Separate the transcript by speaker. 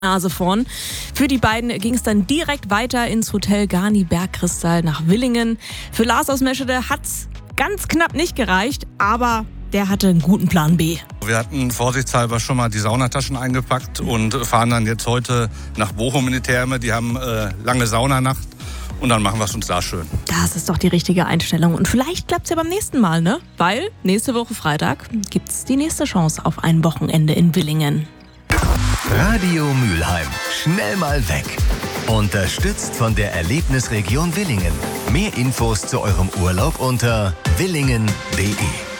Speaker 1: Nase vorn. Für die beiden ging es dann direkt weiter ins Hotel Garni Bergkristall nach Willingen. Für Lars aus Meschede hat's ganz knapp nicht gereicht, aber der hatte einen guten Plan B.
Speaker 2: Wir hatten vorsichtshalber schon mal die Saunataschen eingepackt und fahren dann jetzt heute nach Bochum in die Therme. Die haben lange Saunanacht und dann machen wir es uns da schön.
Speaker 1: Das ist doch die richtige Einstellung. Und vielleicht klappt's ja beim nächsten Mal, ne? Weil nächste Woche Freitag gibt's die nächste Chance auf ein Wochenende in Willingen.
Speaker 3: Radio Mülheim. Schnell mal weg. Unterstützt von der Erlebnisregion Willingen. Mehr Infos zu eurem Urlaub unter willingen.de.